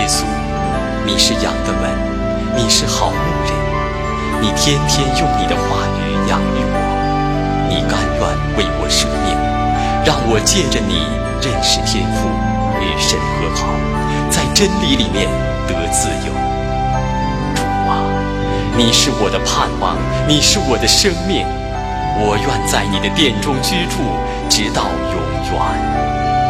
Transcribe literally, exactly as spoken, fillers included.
耶稣，你是羊的门，你是好牧人，你天天用你的话语养育我，你甘愿为我舍命，让我借着你认识天父，与神和好，在真理里面得自由。主啊，你是我的盼望，你是我的生命，我愿在你的殿中居住，直到永远。